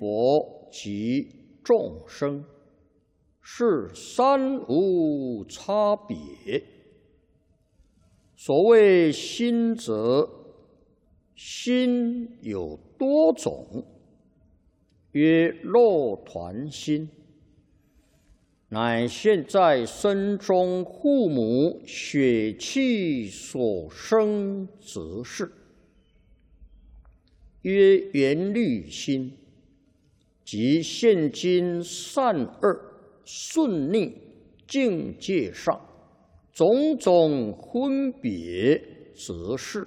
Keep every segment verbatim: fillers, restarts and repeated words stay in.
佛及众生，是三无差别。所谓心者，心有多种，曰肉团心，乃现在身中父母血气所生之事。曰缘虑心，即现今善恶顺逆境界上种种分别之事。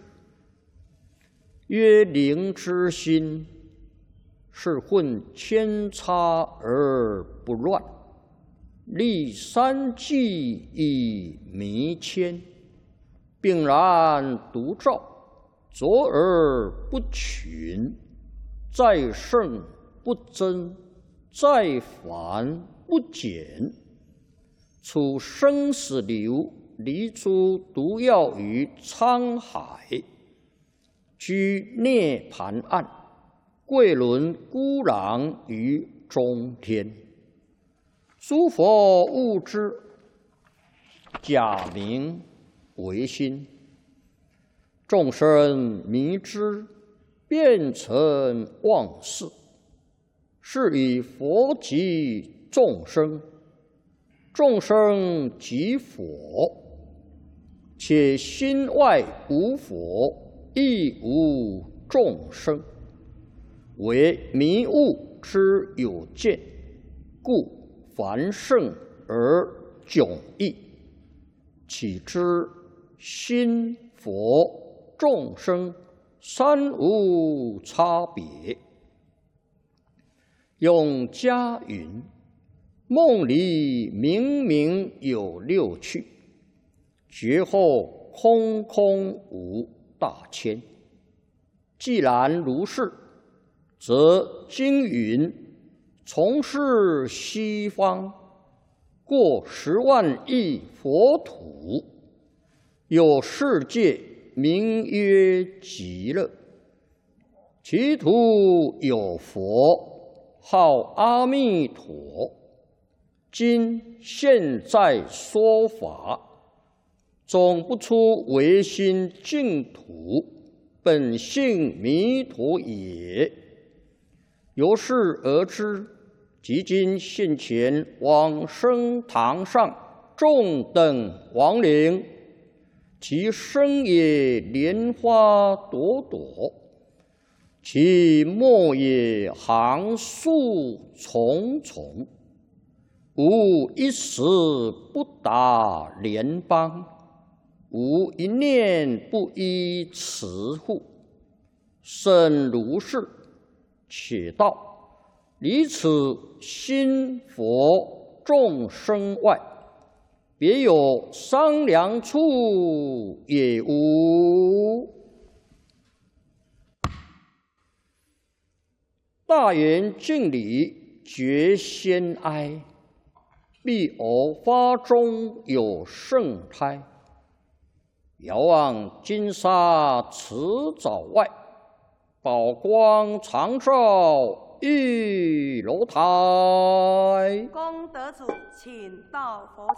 曰灵之心，是混千差而不乱，立三际以弥谦，并然独照，卓而不群，在圣不增，在繁不减。处生死流，离诸毒药于沧海，居涅盘岸，贵轮孤狼于中天。诸佛悟之，假名为心；众生迷之，变成妄事。是以佛即众生，众生即佛，且心外无佛，亦无众生，为迷悟之有见，故繁盛而迥异。岂知心佛众生三无差别。永嘉云：梦里明明有六趣，觉后空空无大千。既然如是，则经云：从是西方过十万亿佛土，有世界名曰极乐，其土有佛，号阿弥陀。今现在说法，总不出唯心净土，本性弥陀也。由是而知，即今现前往生堂上众等亡灵，其身也莲花朵朵，其末也行树重重，无一时不达莲邦，无一念不依持护。甚如是，且道离此心佛众生外，别有商量处也无。大圆敬礼觉先哀，必偶发中有圣胎。遥望金沙池沼外，宝光常照玉楼台。 功德主，请到佛